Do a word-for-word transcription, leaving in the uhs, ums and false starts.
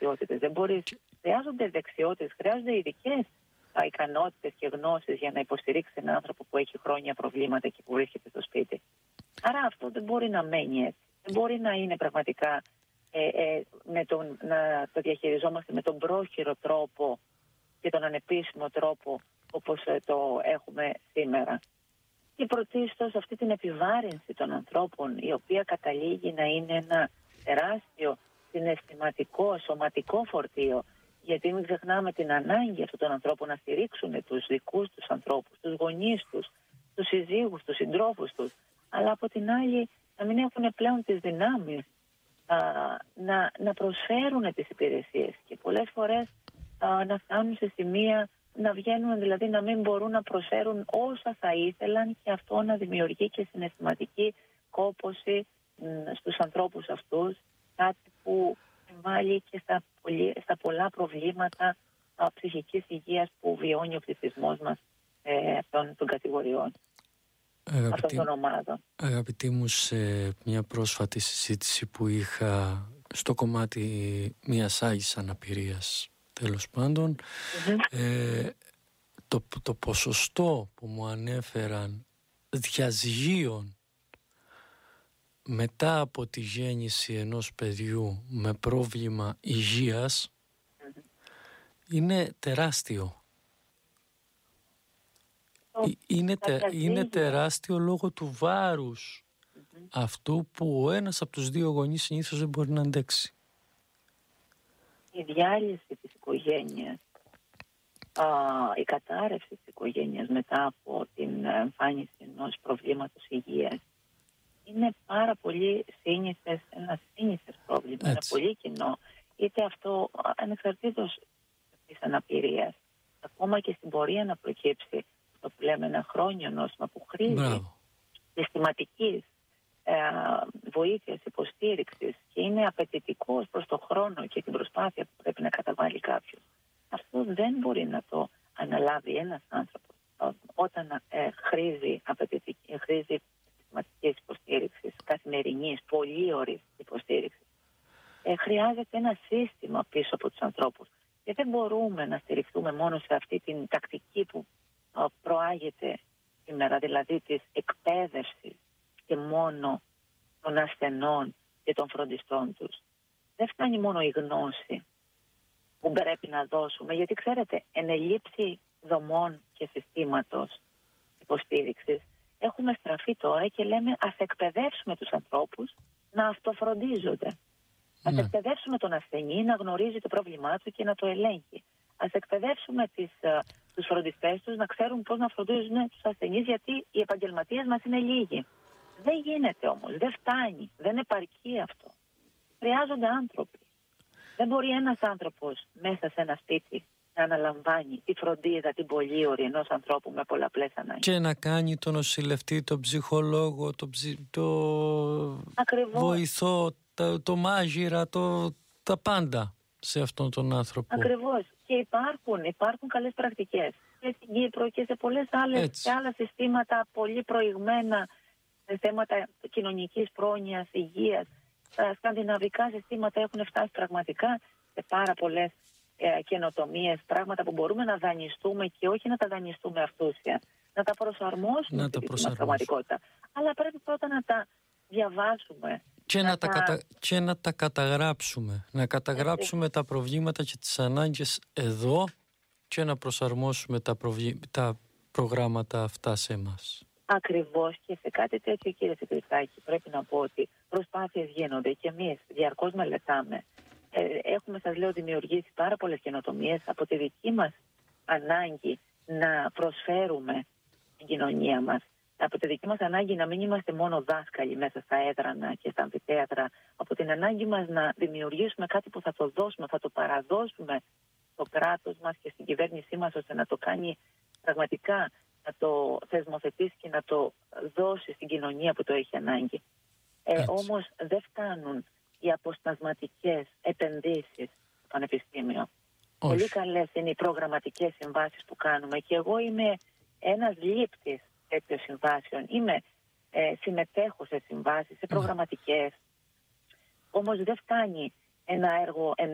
δεξιότητες. Δεν μπορείς, χρειάζονται δεξιότητες, χρειάζονται ειδικές ικανότητες και γνώσεις για να υποστηρίξει έναν άνθρωπο που έχει χρόνια προβλήματα και που βρίσκεται στο σπίτι. Άρα αυτό δεν μπορεί να μένει έτσι. Δεν μπορεί να είναι πραγματικά ε, ε, με τον, να το διαχειριζόμαστε με τον πρόχειρο τρόπο και τον ανεπίσημο τρόπο όπως ε, το έχουμε σήμερα. Και πρωτίστως αυτή την επιβάρυνση των ανθρώπων, η οποία καταλήγει να είναι ένα τεράστιο συναισθηματικό, σωματικό φορτίο, γιατί μην ξεχνάμε την ανάγκη αυτών των ανθρώπων να στηρίξουν τους δικούς τους ανθρώπους, τους γονείς τους, τους συζύγους, τους συντρόφους τους, αλλά από την άλλη να μην έχουν πλέον τις δυνάμεις α, να, να προσφέρουν τις υπηρεσίες και πολλές φορές α, να φτάνουν σε σημεία να βγαίνουν, δηλαδή να μην μπορούν να προσφέρουν όσα θα ήθελαν, και αυτό να δημιουργεί και συναισθηματική κόπωση μ, στους ανθρώπους αυτούς, κάτι που συμβάλλει και στα, πολύ, στα πολλά προβλήματα α, ψυχικής υγείας που βιώνει ο πληθυσμός μας ε, αυτών των κατηγοριών, Αγαπητή, αυτών των ομάδων. Αγαπητοί μου, σε μια πρόσφατη συζήτηση που είχα στο κομμάτι μιας άγης αναπηρίας, τέλος πάντων, mm-hmm. ε, το, το ποσοστό που μου ανέφεραν διαζυγίων μετά από τη γέννηση ενός παιδιού με πρόβλημα υγείας mm-hmm. είναι τεράστιο. Oh, είναι, τε, είναι τεράστιο λόγω του βάρους mm-hmm. αυτού που ο ένας από τους δύο γονείς συνήθως δεν μπορεί να αντέξει. Η διάλυση της οικογένειας, α, η κατάρρευση της οικογένειας μετά από την εμφάνιση ενός προβλήματος υγείας είναι πάρα πολύ σύνηθες, ένα σύνηθες πρόβλημα, ένα πολύ κοινό, είτε αυτό ανεξαρτήτως της αναπηρίας, ακόμα και στην πορεία να προκύψει το που λέμε ένα χρόνιο νόσημα που χρήζει συστηματικής ε, βοήθειας, υποστήριξης και είναι απαιτητικός προς το χρόνο και την προσπάθεια που πρέπει να καταβάλει κάποιος. Αυτό δεν μπορεί να το αναλάβει ένας άνθρωπος όταν ε, χρήζει, χρήζει συστηματικής υποστήριξης, καθημερινής, πολύ ώρης υποστήριξης. Ε, χρειάζεται ένα σύστημα πίσω από τους ανθρώπους και δεν μπορούμε να στηριχθούμε μόνο σε αυτή την τακτική που ε, προάγεται σήμερα, δηλαδή της εκπαίδευσης και μόνο των ασθενών και των φροντιστών τους. Δεν φτάνει μόνο η γνώση που πρέπει να δώσουμε, γιατί ξέρετε, εν ελλείψη δομών και συστήματος υποστήριξης, έχουμε στραφεί τώρα και λέμε ας εκπαιδεύσουμε τους ανθρώπους να αυτοφροντίζονται. Ναι. Ας εκπαιδεύσουμε τον ασθενή να γνωρίζει το πρόβλημά του και να το ελέγχει. Ας εκπαιδεύσουμε τις, uh, τους φροντιστές τους να ξέρουν πώς να φροντίζουν τους ασθενείς, γιατί οι επαγγελματίες μας είναι λίγοι. Δεν γίνεται όμως, δεν φτάνει, δεν επαρκεί αυτό. Χρειάζονται άνθρωποι. Δεν μπορεί ένας άνθρωπος μέσα σε ένα σπίτι να αναλαμβάνει τη φροντίδα, την πολύωρη ενός ανθρώπου με πολλαπλές ανάγκες. Και να κάνει τον νοσηλευτή, τον ψυχολόγο, τον ψι... το βοηθό, το, το μάγειρα, το... τα πάντα σε αυτόν τον άνθρωπο. Ακριβώς. Και υπάρχουν, υπάρχουν καλές πρακτικές και στην Κύπρο και σε πολλές άλλες, σε άλλα συστήματα πολύ προηγμένα, σε θέματα κοινωνικής πρόνοιας, υγείας. Τα σκανδιναβικά συστήματα έχουν φτάσει πραγματικά σε πάρα πολλές ε, καινοτομίες, πράγματα που μπορούμε να δανειστούμε και όχι να τα δανειστούμε αυτούσια, να τα προσαρμόσουμε να τα στην πραγματικότητα. Αλλά πρέπει πρώτα να τα διαβάσουμε. Και να, να, τα... Κατα... και να τα καταγράψουμε. Να καταγράψουμε Έτσι. τα προβλήματα και τις ανάγκες εδώ και να προσαρμόσουμε τα, προβι... τα προγράμματα αυτά σε εμάς. Ακριβώς, και σε κάτι τέτοιο, κύριε Σικριτάκη, πρέπει να πω ότι προσπάθειες γίνονται και εμείς διαρκώς μελετάμε. Ε, έχουμε, σας λέω, δημιουργήσει πάρα πολλές καινοτομίες από τη δική μας ανάγκη να προσφέρουμε την κοινωνία μας. Από τη δική μας ανάγκη να μην είμαστε μόνο δάσκαλοι μέσα στα έδρανα και στα αμφιθέατρα, από την ανάγκη μας να δημιουργήσουμε κάτι που θα το δώσουμε, θα το παραδώσουμε στο κράτος μας και στην κυβέρνησή μας, ώστε να το κάνει πραγματικά, να το θεσμοθετήσει και να το δώσει στην κοινωνία που το έχει ανάγκη. Ε, όμως δεν φτάνουν οι αποστασματικές επενδύσεις στο πανεπιστήμιο. Όχι. Πολύ καλές είναι οι προγραμματικές συμβάσεις που κάνουμε και εγώ είμαι ένας λήπτης τέτοιων συμβάσεων. Είμαι, ε, συμμετέχω σε συμβάσεις, σε προγραμματικές. Ναι. Όμως δεν φτάνει ένα έργο